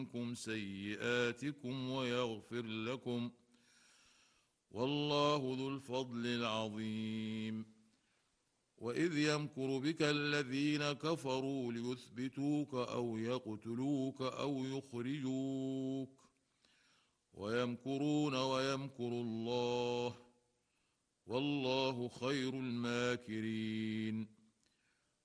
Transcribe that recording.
عنكم سيئاتكم ويغفر لكم، والله ذو الفضل العظيم. وإذ يمكر بك الذين كفروا ليثبتوك أو يقتلوك أو يخرجوك، ويمكرون ويمكر الله، والله خير الماكرين.